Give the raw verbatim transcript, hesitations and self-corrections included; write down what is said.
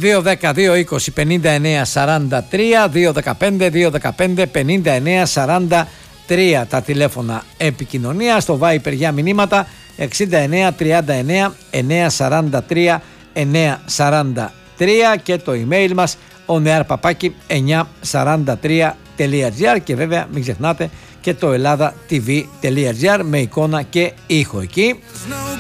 δύο δέκα δύο είκοσι πενήντα εννέα σαράντα τρία, δύο δεκαπέντε δύο δεκαπέντε πενήντα εννέα σαράντα τρία τα τηλέφωνα επικοινωνία, στο Viber για μηνύματα εξήντα εννέα τριάντα εννέα εννέα σαράντα τρία εννέα σαράντα τρία και το email μας oneair παπάκι εννιακόσια σαράντα τρία τελεία τζι άρ και βέβαια μην ξεχνάτε και το ελλάδα τι βι τελεία τζι άρ με εικόνα και ήχο εκεί.